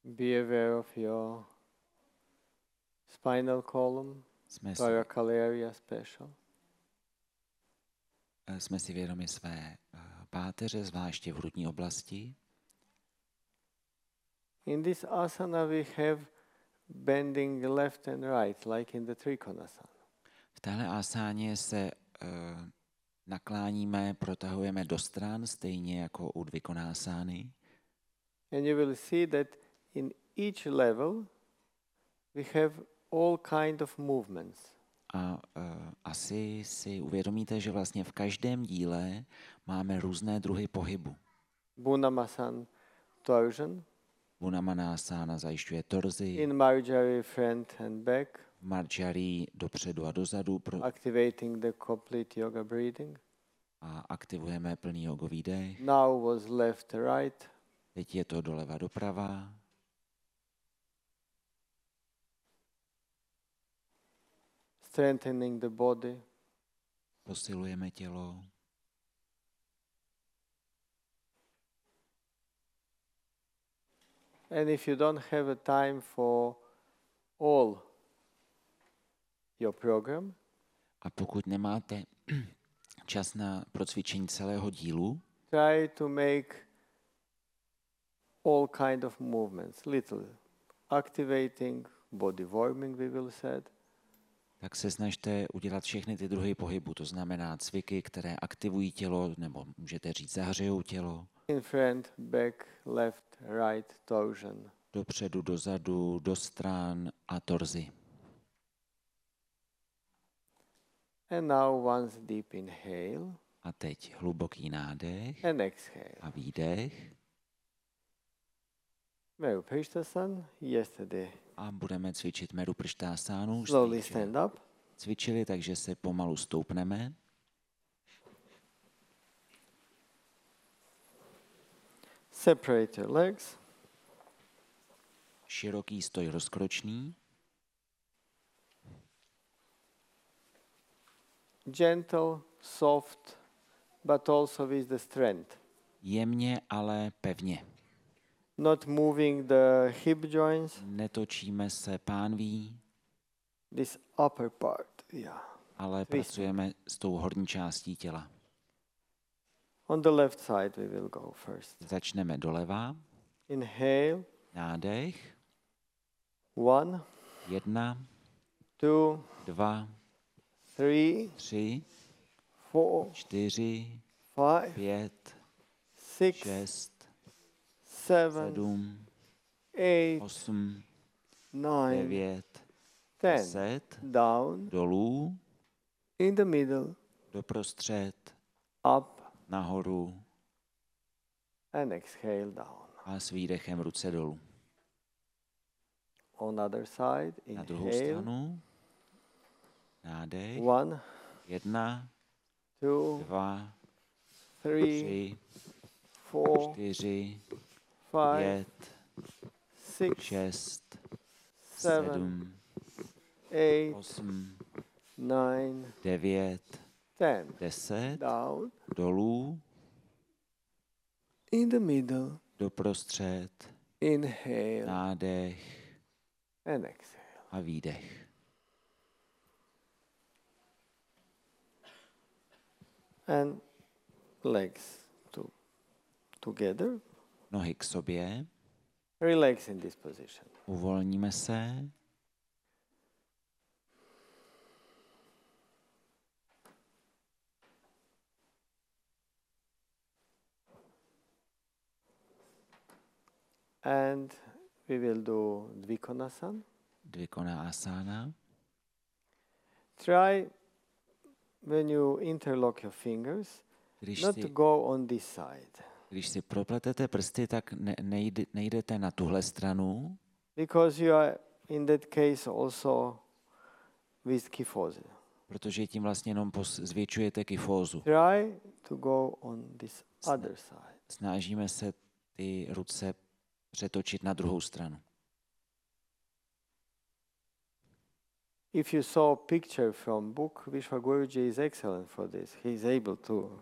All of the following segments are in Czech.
Be aware of your spinal column, thoracal area special. Jsme si vědomi své páteře, zvláště v hrudní oblasti. In this asana we have bending left and right, like in the Trikonasana. V téhle asáně se nakláníme, protahujeme do stran, stejně jako u Dvikonásány. And you will see that in each level we have all kind of movements. A asi si uvědomíte, že vlastně v každém díle máme různé druhy pohybu. Bunamasan torsion. Bunamanasana zajišťuje torzy. In Marjari front and back. Marjari dopředu a dozadu. Activating the complete yoga breathing. A aktivujeme plný jogový dech. Now was left right. Teď je to doleva doprava. Strengthening the body. Posilujeme tělo. And if you don't have a time for all your program, a pokud nemáte čas pro cvičení celého dílu, try to make all kind of movements, little activating, body warming, we will said. Tak se snažte udělat všechny ty druhy pohybu, to znamená cviky, které aktivují tělo, nebo můžete říct zahřejou tělo. In front, back, left, right, torsion. Dopředu, dozadu, do stran a torzy. And now once deep inhale. A teď hluboký nádech and exhale. A výdech. Meru Prishtasan, yesterday. A budeme cvičit Meru Prishtasánu. Slowly stand up. Cvičili, takže se pomalu stoupneme. Separate your legs. Široký stoj rozkročný. Gentle, soft, but also with the strength. Jemně, ale pevně. Not moving the hip joints. Netočíme se pánví. This upper part, yeah. Ale pracujeme s tou horní částí těla. On the left side we will go first. Začneme doleva. Inhale. Nádech. 1, 2, 3, 4, 5, 6, 7, 8, 9, 10. Down. Dolů. In the middle. Doprostřed. Up. Nahoru. And exhale down. A s výdechem ruce dolů. On other side, inhale. Na druhou stranu. Nádech. 1, 2, 3, 4, 5, 6, 7, 8, 9, 10. Down. Dolů. In the middle. Doprostřed. Inhale. Nádech. And exhale. A výdech. And legs together. Nohy k sobě. Relax in this position. Uvolníme se. And we will do Dvikonasana. Dvikonasana. Try when you interlock your fingers not to go on this side. Když si propletete prsty, tak nejdete na tuhle stranu. Because you are in that case also with kyphosis. Protože tím vlastně jenom zvětšujete kyfózu. Try to go on this other side. Snažíme se ty ruce přetočit na druhou stranu. If you saw a picture from book, Vishwa Guruji is excellent for this. He is able to.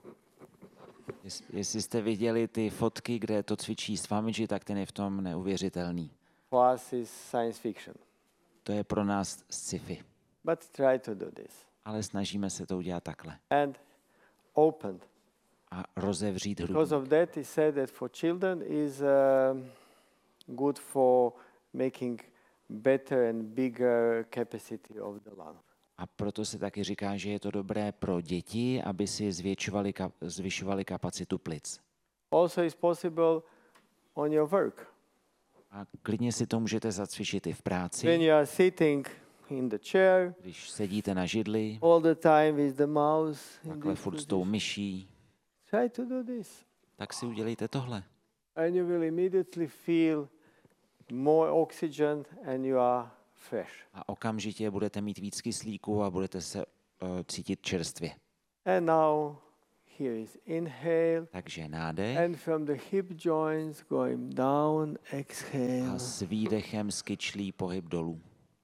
Jestli jste viděli ty fotky, kde to cvičí Swamiji, tak ten je v tom neuvěřitelný. for us is science fiction. To je pro nás sci-fi. But try to do this. Ale snažíme se to udělat takhle. And open. A rozevřít Because hrudník. of that, he said that for children is good for making better and bigger capacity of the lung. A proto se taky říká, že je to dobré pro děti, aby si zvyšovali kapacitu plic. Also is possible on your work. A klidně si to můžete zacvičit i v When práci, you are sitting in the chair když sedíte na židli, all the time with the mouse in takhle this furt s tou position. myší, Try to do this. tak si udělejte tohle. And you will immediately feel more oxygen and you are fresh. A okamžitě budete mít víc kyslíku a budete se cítit čerstvě. And now here is inhale. Takže nádech And from the hip joints going down, exhale. a s výdechem skyčlí pohyb dolů.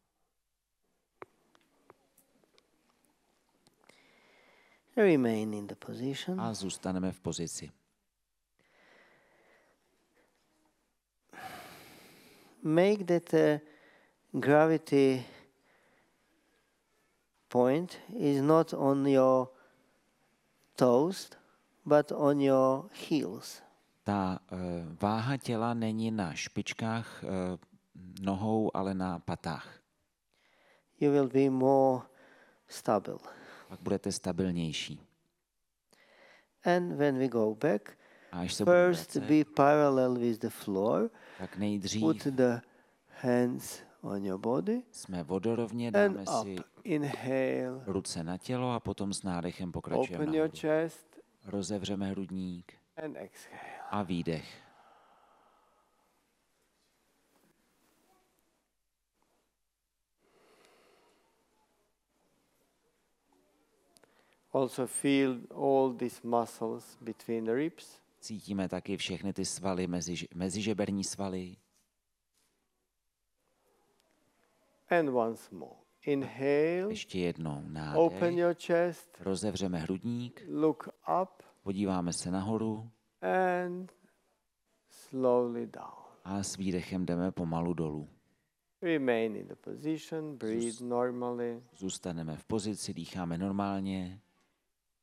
Remain in the position. A zůstaneme v pozici. Make that gravity point is not on your toes, but on your heels. Ta váha těla není na špičkách nohou, ale na patách. You will be more stable. Pak budete stabilnější. And when we go back, A až se budeme first vracet, be parallel with the floor. tak nejdřív Put the hands on your body jsme vodorovně, And dáme up. si Inhale. ruce na tělo a potom s nádechem Open pokračujeme your nahoru. chest Rozevřeme hrudník and exhale. a výdech. Also feel all these muscles between the ribs. Cítíme taky všechny ty svaly, mezižeberní svaly. And once more. Inhale. Ještě jednou Open nádech. your chest. Rozevřeme hrudník, Look up podíváme se nahoru and slowly down. a s výdechem jdeme pomalu dolů. Remain in the position. Breathe normally. Zůstaneme v pozici, dýcháme normálně.